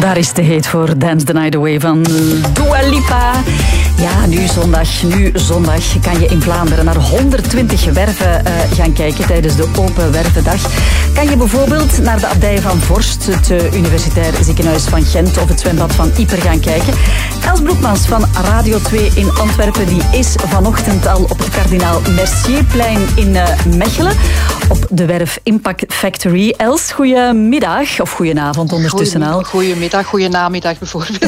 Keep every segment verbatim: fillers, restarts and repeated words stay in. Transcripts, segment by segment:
Daar is de heet voor Dance the Night Away van Dua Lipa. Ja, nu zondag, nu zondag kan je in Vlaanderen naar honderdtwintig werven uh, gaan kijken tijdens de Open Wervendag. Kan je bijvoorbeeld naar de abdij van Vorst, het uh, Universitair Ziekenhuis van Gent of het zwembad van Ieper gaan kijken. Els Broekmans van Radio twee in Antwerpen, die is vanochtend al op het Kardinaal Mercierplein in uh, Mechelen op de werf Impact Factory. Els, goedemiddag of goedenavond ondertussen al. Goedemiddag, goedenamiddag bijvoorbeeld.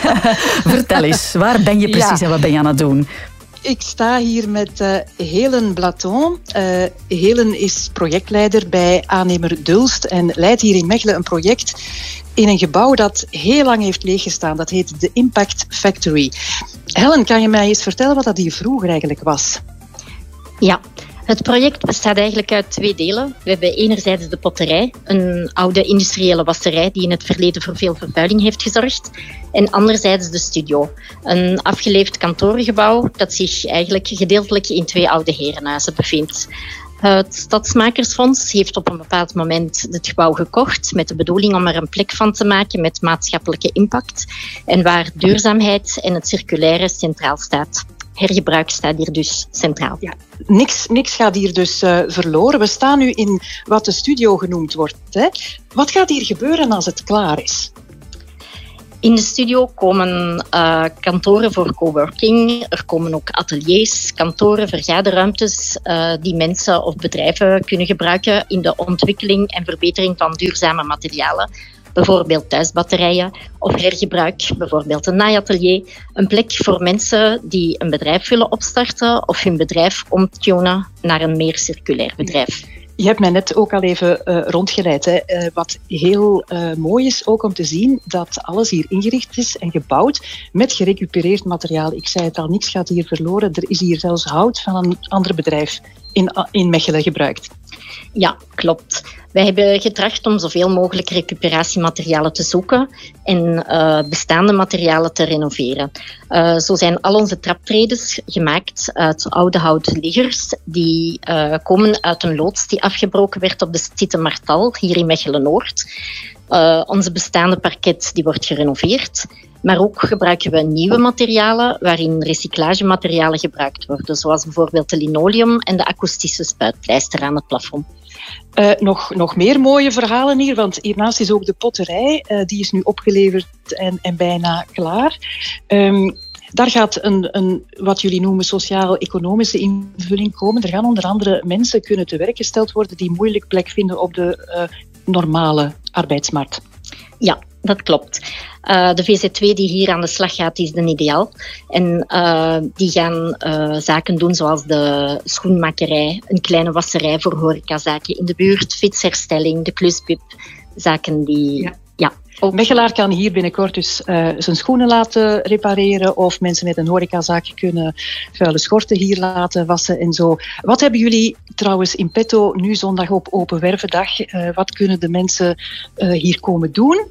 Vertel eens, waar ben je precies ja. en wat ben je aan het doen? Ik sta hier met uh, Helen Blaton. Uh, Helen is projectleider bij aannemer Dulst en leidt hier in Mechelen een project in een gebouw dat heel lang heeft leeggestaan. Dat heet de Impact Factory. Helen, kan je mij eens vertellen wat dat hier vroeger eigenlijk was? Ja, het project bestaat eigenlijk uit twee delen. We hebben enerzijds de potterij, een oude industriële wasserij die in het verleden voor veel vervuiling heeft gezorgd. En anderzijds de studio, een afgeleefd kantorengebouw dat zich eigenlijk gedeeltelijk in twee oude herenhuizen bevindt. Het Stadsmakersfonds heeft op een bepaald moment het gebouw gekocht met de bedoeling om er een plek van te maken met maatschappelijke impact en waar duurzaamheid en het circulaire centraal staat. Hergebruik staat hier dus centraal. Ja, niks, niks gaat hier dus uh, verloren. We staan nu in wat de studio genoemd wordt. Hè? Wat gaat hier gebeuren als het klaar is? In de studio komen uh, kantoren voor coworking. Er komen ook ateliers, kantoren, vergaderruimtes uh, die mensen of bedrijven kunnen gebruiken in de ontwikkeling en verbetering van duurzame materialen. Bijvoorbeeld thuisbatterijen of hergebruik, bijvoorbeeld een naaiatelier. Een plek voor mensen die een bedrijf willen opstarten of hun bedrijf omtunen naar een meer circulair bedrijf. Je hebt mij net ook al even uh, rondgeleid. Hè. Uh, wat heel uh, mooi is ook om te zien dat alles hier ingericht is en gebouwd met gerecupereerd materiaal. Ik zei het al, niks gaat hier verloren. Er is hier zelfs hout van een ander bedrijf in, uh, in Mechelen gebruikt. Ja, klopt. Wij hebben getracht om zoveel mogelijk recuperatiematerialen te zoeken en uh, bestaande materialen te renoveren. Uh, zo zijn al onze traptredes gemaakt uit oude houten liggers die uh, komen uit een loods die afgebroken werd op de Site Martal, hier in Mechelen-Noord. Uh, onze bestaande parket die wordt gerenoveerd. Maar ook gebruiken we nieuwe materialen waarin recyclagematerialen gebruikt worden, zoals bijvoorbeeld de linoleum en de akoestische spuitpleister aan het plafond. Uh, nog, nog meer mooie verhalen hier, want hiernaast is ook de potterij. Uh, die is nu opgeleverd en, en bijna klaar. Um, Daar gaat een, een, wat jullie noemen sociaal-economische invulling komen. Er gaan onder andere mensen kunnen te werk gesteld worden die moeilijk plek vinden op de uh, normale arbeidsmarkt. Ja, dat klopt. Uh, de V Z twee die hier aan de slag gaat, is de ideaal. En uh, die gaan uh, zaken doen zoals de schoenmakerij, een kleine wasserij voor horecazaken in de buurt, fietsherstelling, de kluspip, zaken die... Ja. Ja, ook. Mechelaar kan hier binnenkort dus uh, zijn schoenen laten repareren of mensen met een horecazaak kunnen vuile schorten hier laten wassen en zo. Wat hebben jullie trouwens in petto nu zondag op Open Wervendag? Uh, wat kunnen de mensen uh, hier komen doen?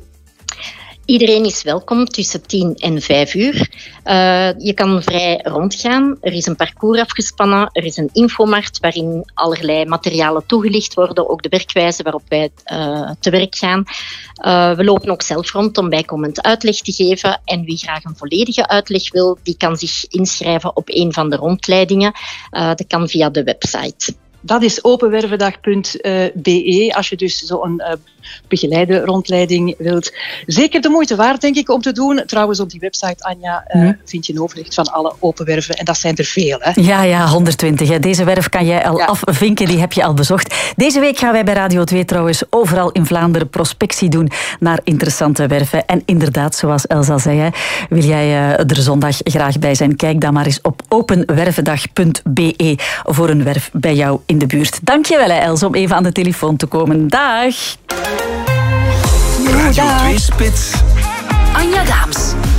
Iedereen is welkom tussen tien en vijf uur. Uh, je kan vrij rondgaan. Er is een parcours afgespannen. Er is een infomarkt waarin allerlei materialen toegelicht worden. Ook de werkwijze waarop wij uh, te werk gaan. Uh, we lopen ook zelf rond om bijkomend uitleg te geven. En wie graag een volledige uitleg wil, die kan zich inschrijven op een van de rondleidingen. Uh, dat kan via de website. Dat is openwervendag punt b e als je dus zo'n uh, begeleide rondleiding wilt. Zeker de moeite waard, denk ik, om te doen. Trouwens, op die website, Anja, uh, hm. vind je een overzicht van alle open werven. En dat zijn er veel, hè? Ja, ja, honderdtwintig. Hè. Deze werf kan jij al ja. afvinken, die heb je al bezocht. Deze week gaan wij bij Radio twee trouwens overal in Vlaanderen prospectie doen naar interessante werven. En inderdaad, zoals Elsa zei, hè, wil jij uh, er zondag graag bij zijn? Kijk dan maar eens op openwervendag punt b e voor een werf bij jou in de buurt. Dank je wel, hè, Els, om even aan de telefoon te komen. Dag! Radio twee Spits. Anja Daams.